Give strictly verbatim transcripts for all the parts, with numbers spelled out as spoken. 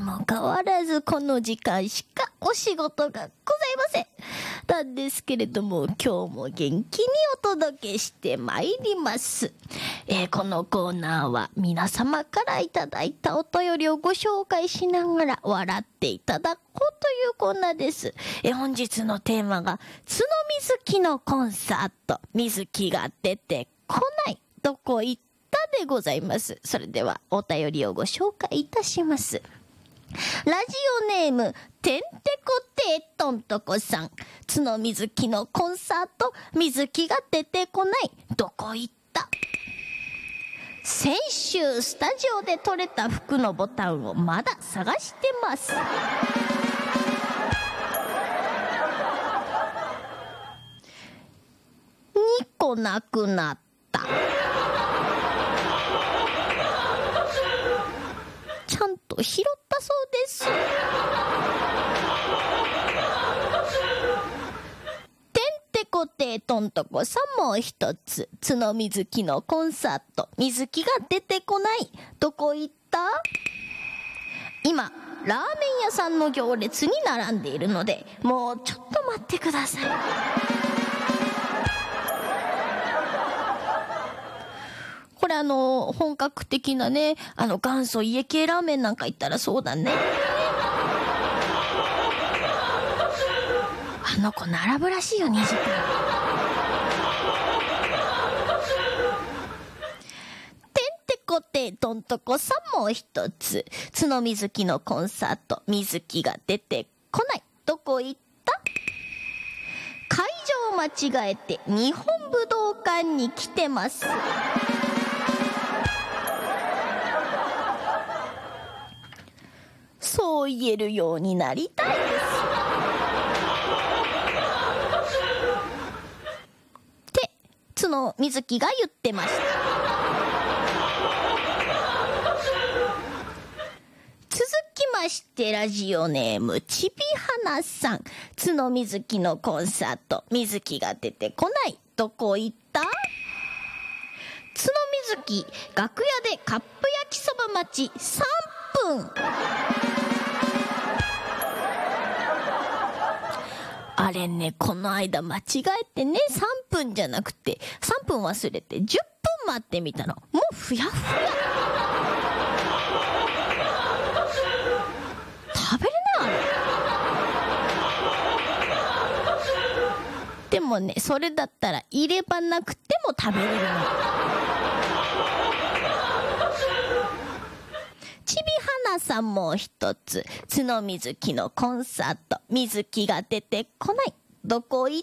も変わらずこの時間しかお仕事がございません。なんですけれども、今日も元気にお届けしてまいります。えー、このコーナーは皆様からいただいたお便りをご紹介しながら笑っていただこうというコーナーです。えー、本日のテーマが角水木のコンサート、水木が出てこない、どこ行ったでございます。それではお便りをご紹介いたします。ラジオネームてんてこてーとんとこさん。角水木のコンサート、水木が出てこない、どこ行った。先週スタジオで撮れた服のボタンをまだ探してます。にこなくなった。ちゃんと拾ったそうです。てんてこてーとんとこさんもう一つ。角水木のコンサート、水木が出てこない、どこ行った。今ラーメン屋さんの行列に並んでいるので、もうちょっと待ってください。これあの本格的なね、あの元祖家系ラーメンなんか行ったらそうだね。あの子並ぶらしいよ、にじかん。てんてこてーとんとこさんもう一つ。角水木のコンサート、水木が出てこない、どこ行った。会場間違えて日本武道館に来てます。そう言えるようになりたいです。って角水木が言ってました。続きましてラジオネームちびはなさん。角水木のコンサート、水木が出てこない、どこ行った。角水木楽屋でカップ焼きそば待ちさんぷん。あれね、この間間違えてね、さんぷんじゃなくてさんぷん忘れてじゅっぷん待ってみたの。もうふやふや。食べれないあれ。でもね、それだったら入れ歯なくても食べれるの。ちびはなさんもう一つ。角水木のコンサート、水木が出てこない、どこ行った。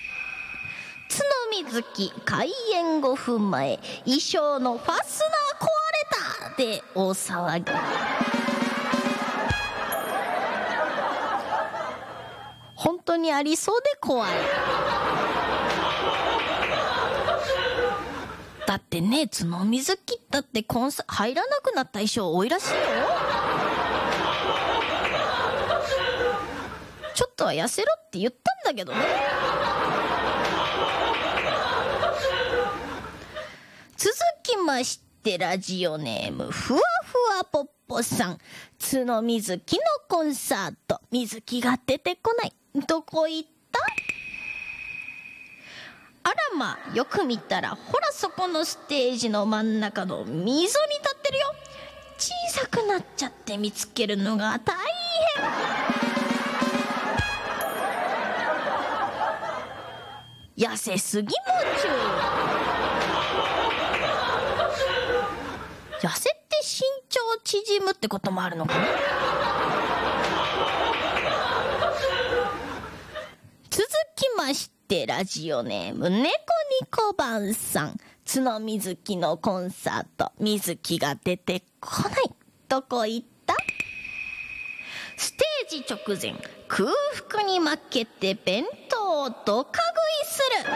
角水木開演ごふんまえ、衣装のファスナー壊れたで大騒ぎ。本当にありそうで怖い。だってね、角水木だってコンサ入らなくなった衣装多いらしいよ。ちょっとは痩せろって言ったんだけどね。続きましてラジオネームふわふわぽっぽさん。角水木のコンサート、水木が出てこない、どこ行った。あらまあ、よく見たらほらそこのステージの真ん中の溝に立ってるよ。小さくなっちゃって見つけるのが大変。痩せすぎもちゅう。痩せて身長縮むってこともあるのかな。続きましてラジオネーム猫ニコバンさん。角水木のコンサート、水木が出てこない、どこ行った。ステージ直前、空腹に負けて弁当をドカ食いする。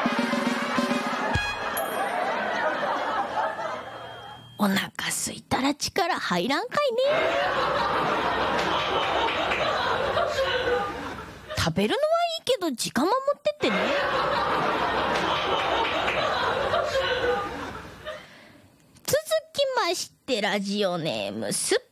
お腹すいたら力入らんかいね。食べるのはいいけど時間守ってってね。続きましてラジオネームすっ